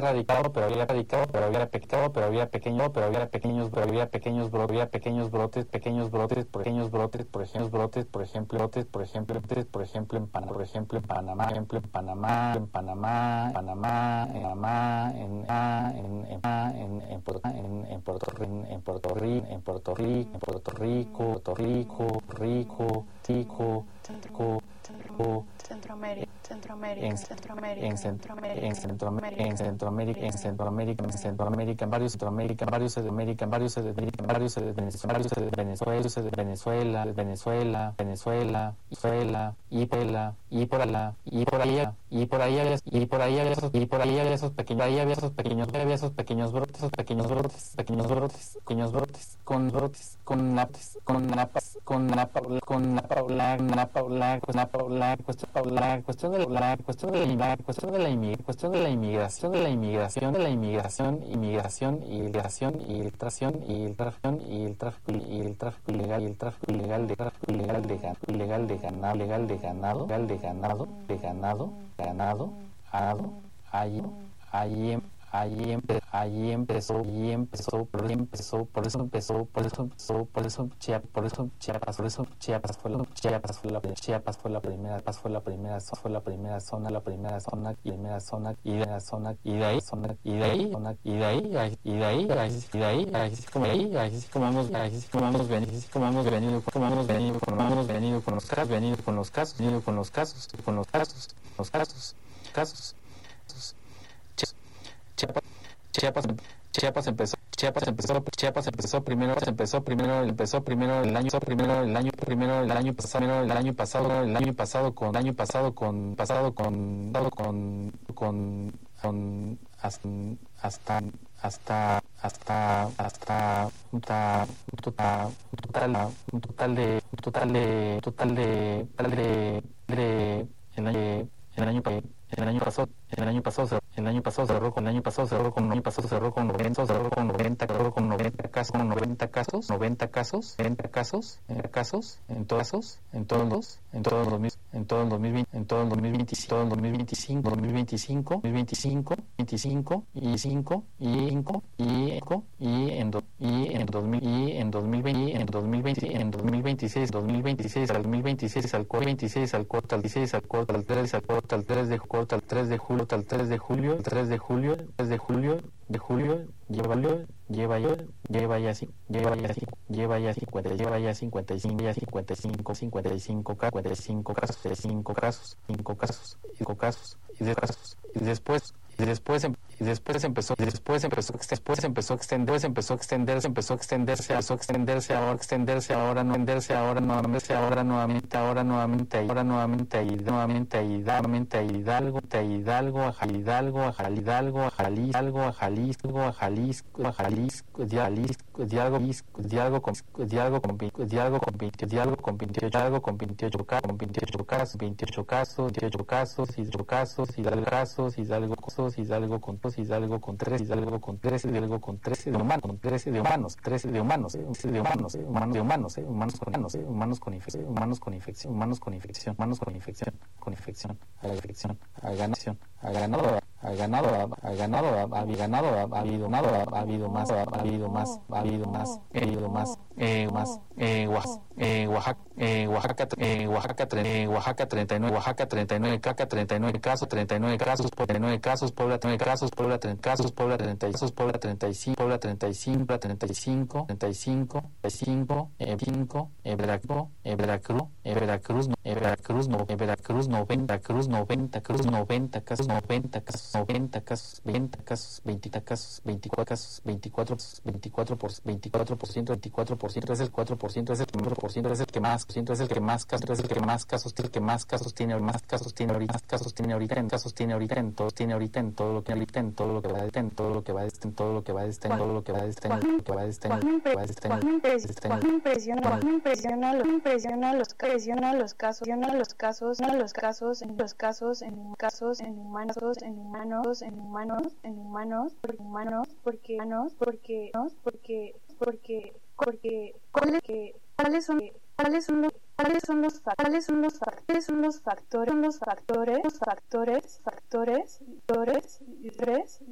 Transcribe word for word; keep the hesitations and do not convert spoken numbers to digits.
erradicado, pero había erradicado, pero había pecado, pero había pequeño, pero había pequeños, pero había pequeños, bro, había pequeños brotes, pequeños brotes, pequeños brotes, por ejemplo, brotes, por ejemplo, brotes, por ejemplo, brotes, por ejemplo, en Panamá, por ejemplo, en Panamá, ejemplo, en Panamá, en Panamá, Panamá, en Panamá, en en en en Puerto en en Puerto Rico, en Puerto Rico, en Puerto Rico, en Puerto Rico, Puerto Rico, Rico, Rico, Rico, Centroamérica, Centroamérica, en Centroamérica, en Centroamérica, en Centroamérica, en Centroamérica, en Centroamérica, en Centroamérica, en varios Centroamérica, en varios Centroamérica, en varios Centroamérica, en varios Venezuela, Venezuela, Venezuela, Venezuela, Venezuela, Venezuela, y por la, y por la, y por allá, y por allá, y por allá esos, y por allá esos pequeños, ahí había esos pequeños, había esos pequeños brotes, esos pequeños brotes, pequeños brotes, pequeños brotes, con brotes, con napas, con napas, con napa, con napa, la, napa, la, napa, la, cuestión, la cuestión de la cuestión de la cuestión de la inmigración, cuestión de la inmigración, de la inmigración, de la inmigración, inmigración, inmigración, infiltración, infiltración, y el tráfico, y el tráfico ilegal, y el tráfico ilegal de tráfico ilegal de ilegal de ganado, legal de ganado, legal de ganado, de ganado, ganado, ganado, ahí, ahí, ahí, empe, ahí empezó, ahí empezó, por eso empezó, por eso empezó, por eso empezó, por eso Chiapas, por eso Chiapas, por eso Chiapas fue la Chiapas fue la Chiapas fue la primera, Chiapas fue la primera, fue la primera zona, la primera zona, y primera zona, y de la zona, y de ahí zona, y de ahí zona, y de ahí, y de ahí, y de ahí, así como ahí, así como hemos, así como hemos venido, así como hemos venido, como hemos venido, como hemos venido con los casos, venido con los casos, venido con los casos, con los casos, los casos, casos. Chiapas, Chiapas, Chiapas empezó, Chiapas empezó, Chiapas empezó primero, empezó primero, empezó primero el año, primero el año, primero el año pasado, el año pasado, el año pasado con, año pasado con, pasado con, con, con, con, hasta, hasta, hasta, hasta, hasta, un total, un total, un total de, un total de, total de, total de, de, el año, el año, el año pasado, el año pasado, el año pasado cerró con el año pasado cerró con el año pasado cerró con noventa, cerró con noventa, cerró con noventa casos, con noventa casos, noventa casos, noventa casos, casos, en todos casos, en todos los, en todos los mismos, en todo el dos mil veinte, en todo el dos mil veinticinco, todo el dos mil veinticinco, dos mil veinticinco, dos mil veinticinco, veinticinco y cinco y cinco y cinco y en do, y en dos mil y en dos mil veinte, en dos mil veinte, en dos mil veintiséis, dos mil veintiséis al dos mil veintiséis al veintiséis al cuarto al dieciséis al cuarto al tres al cuarto al tres de cuarto al tres de julio al tres de julio, el tres de julio, tres de julio, de julio, lleva lleva yo, lleva ya así, lleva ya así, lleva ya cincuenta, lleva ya cincuenta y cinco, ya cincuenta y cinco, cincuenta y cinco, cincuenta y cinco casos, cinco casos, cinco casos, cinco casos, y de casos, y después, y después, y después empezó, y después empezó, después empezó a extenderse, empezó a extenderse, empezó a extenderse, empezó a extenderse, ahora extenderse, ahora no extenderse, ahora nuevamente, ahora nuevamente, ahora nuevamente, ahora nuevamente, y nuevamente, y nuevamente, a Hidalgo, a Hidalgo, a Hidalgo, a Hidalgo, a Jalisco, a Jalisco, a Jalisco, a Jalisco, Jalisco, diálogo, diálogo con, diálogo con, diálogo con, diálogo con veintiocho, con veintiocho casos, con veintiocho casos, veintiocho casos, veintiocho casos, Hidalgo casos, Hidalgo casos, Hidalgo casos, Hidalgo con dos, Hidalgo con tres, Hidalgo con tres, Hidalgo con trece de humanos, con trece de humanos, trece de humanos, de humanos, humanos de humanos, humanos con humanos, humanos con infección, humanos con infección, humanos con infección, humanos con infección, con infección, a la infección, a ganación, a ganado, ha ganado, ha ganado, ha habido ganado, ha habido ganado, ha habido más, ha habido más, ha habido más, ha habido más, eh, más, eh, Oaxaca, eh, Oaxaca, eh, Oaxaca, eh, Oaxaca treinta y nueve, Oaxaca treinta y nueve, Caca treinta y nueve casos, treinta y nueve casos, treinta y nueve casos, Puebla treinta casos, Puebla treinta casos, Puebla treinta casos, Puebla treinta y cinco, Puebla treinta y cinco, Puebla treinta y cinco, treinta y cinco, treinta y cinco, eh, cinco, eh, Veracruz, eh, Veracruz, eh, Veracruz, eh, Veracruz, no, eh, Veracruz noventa, Cruz noventa, Cruz noventa casos, noventa casos, noventa casos, veinte casos, veinte casos, veinticuatro casos, veinticuatro, veinticuatro por veinticuatro por ciento, veinticuatro por ciento es el cuatro por ciento, es el cuatro por ciento, es el que más, es el que más casos, es el que más casos, el que más casos tiene, más casos tiene ahorita, más casos tiene ahorita, en casos tiene ahorita, en todo tiene ahorita, en todo lo que ahorita, en todo lo que va a en todo lo que va a en todo lo que va a en todo lo que va a en todo lo que va a me impresiona, me impresiona, me impresiona los impresiona los casos, impresiona los casos, los casos, en los casos, en casos, en humanos, en humanos, en humanos, en humanos, porque humanos, porque humanos, porque porque porque porque porque cuáles son cuáles son los cuáles son los cuáles son los factores son los factores son los factores los factores factores factores tres